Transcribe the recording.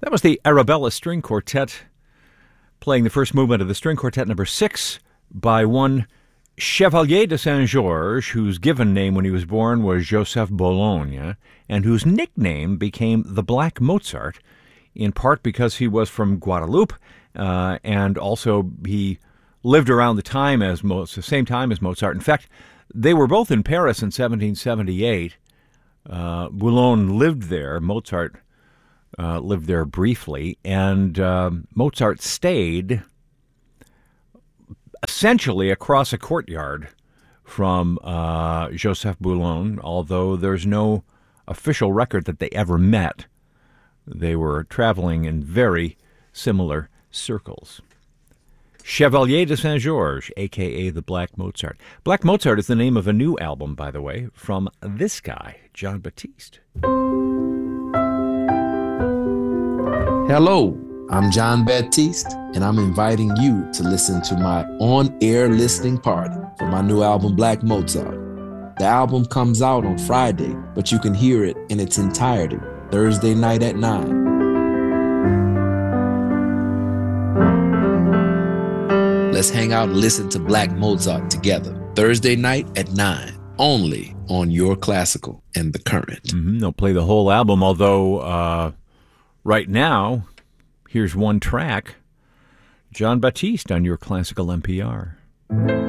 That was the Arabella String Quartet playing the first movement of the String Quartet number 6 by one Chevalier de Saint-Georges, whose given name when he was born was Joseph Boulogne, and whose nickname became the Black Mozart, in part because he was from Guadeloupe, and also he lived around the same time as Mozart. In fact, they were both in Paris in 1778. Boulogne lived there. Mozart lived there briefly, and Mozart stayed essentially across a courtyard from Joseph Boulogne, although there's no official record that they ever met. They were traveling in very similar circles. Chevalier de Saint-Georges, a.k.a. the Black Mozart. Black Mozart is the name of a new album, by the way, from this guy, Jon Batiste. Hello, I'm Jon Batiste, and I'm inviting you to listen to my on-air listening party for my new album, Black Mozart. The album comes out on Friday, but you can hear it in its entirety Thursday night at 9. Let's hang out and listen to Black Mozart together. Thursday night at 9, only on Your Classical and The Current. They'll play the whole album, although right now, here's one track. Jon Batiste on Your Classical NPR.